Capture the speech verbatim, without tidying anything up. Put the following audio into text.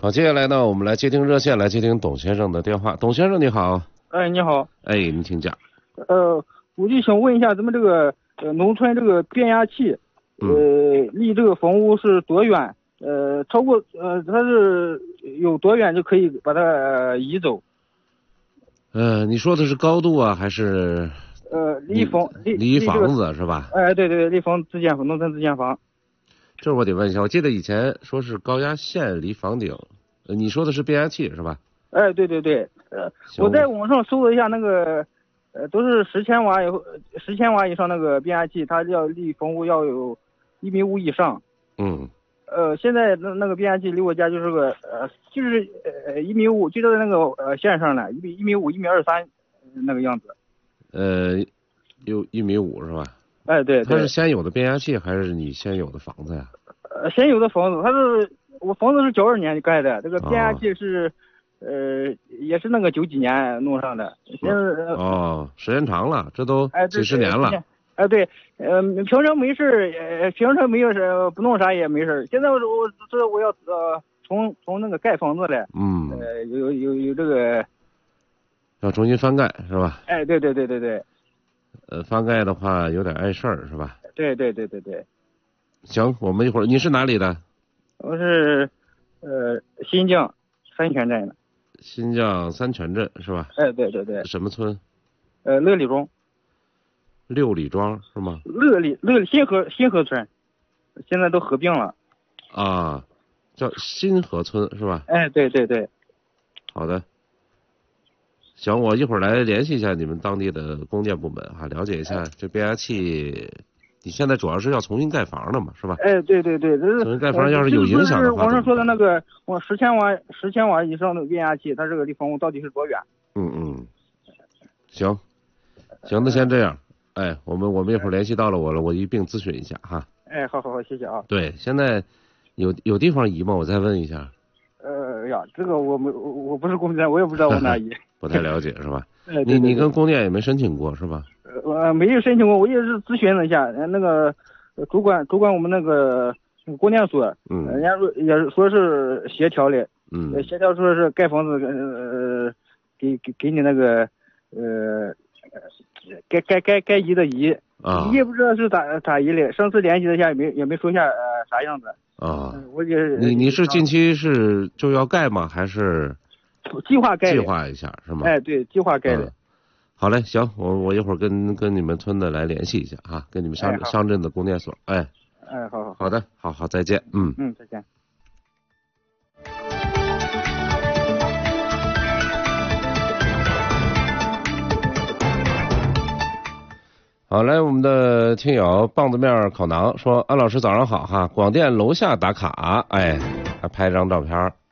好，接下来呢，我们来接听热线，来接听董先生的电话。董先生你好。 哎，你好。 哎，您请讲。 呃，我就想问一下，咱们这个呃农村这个变压器，呃， 嗯、 离这个房屋是多远？呃，超过呃，它是有多远就可以把它、呃、移走？ 呃，你说的是高度啊，还是呃，离房离离离、这个、 房子是吧？ 哎，对对对，离房自建农村自建房。 这我得问一下，我记得以前说是高压线离房顶，呃，你说的是变压器是吧？ 哎，对对对，呃，我在网上搜了一下那个，呃，都是十千瓦以后，十千瓦以上那个变压器，它要离房屋要有一米五以上。 嗯。 呃，现在那那个变压器离我家就是个呃，就是呃一米五，就在那个呃线上呢，一米一米五，一米二三那个样子。 呃，有一米五是吧？ 哎，对对。 它是先有的变压器还是你先有的房子呀？ 呃，先有的房子，它是我房子是九二年盖的，这个变压器是， 哦、 呃，也是那个九几年弄上的。现在、呃、 哦，时间长了，这都几十年了。 哎，哎对，呃，平常没事呃，平常没有事不弄啥也没事。现在我我这我要呃从从那个盖房子来， 嗯， 呃，有有有这个要重新翻盖是吧？ 哎，对对对对对。 呃，翻盖的话有点碍事儿是吧？ 对对对对对。 行，我们一会儿，你是哪里的？ 我是呃新疆三泉镇的。 新疆三泉镇是吧？ 哎，对对对。 什么村？ 呃，乐里庄。 六里庄是吗？ 乐里乐里新河新河村，现在都合并了。 啊，叫新河村是吧？ 哎，对对对。 好的。行，我一会儿来联系一下你们当地的供电部门哈，了解一下这变压器。你现在主要是要重新盖房的嘛，是吧？ 哎，对对对，这是重新盖房要是有影响的话， 网上说的那个，我十千瓦十千瓦以上的变压器，它这个离房屋到底是多远？ 嗯嗯，行，行，那先这样。哎，我们我们一会儿联系到了我了，我一并咨询一下哈。 哎，好好好，谢谢啊。 对，现在有有地方移吗？我再问一下。 呃呀，这个我们我我不是供电，我也不知道我哪移。 不太了解是吧？ 哎、对对对你你跟供电也没申请过是吧？ 呃，没有申请过，我也是咨询了一下，那个主管主管我们那个供电所， 嗯， 人家说也是说是协调的， 嗯， 协调说是盖房子，呃，给给给你那个呃，该该该该移的移， 啊， 也不知道是咋咋移的，上次联系了一下也没也没说下呃啥样子啊， 嗯、我也你你是近期是就要盖吗？还是计划盖？ 计划一下是吗？ 哎，对，计划盖的。 嗯好嘞，行，我我一会儿跟跟你们村的来联系一下啊，跟你们乡、哎、乡镇的供电所，哎， 哎，好好好的，好好，再见，嗯嗯，再见。 好，来我们的听友棒子面烤馕说，安老师早上好哈，广电楼下打卡，哎，还拍张照片。